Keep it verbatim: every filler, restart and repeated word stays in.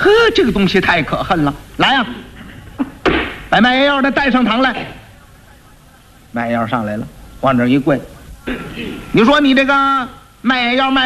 呵，这个东西太可恨了！来呀、啊，把卖药的带上堂来。卖药上来了，往这一跪。你说你这个卖药卖。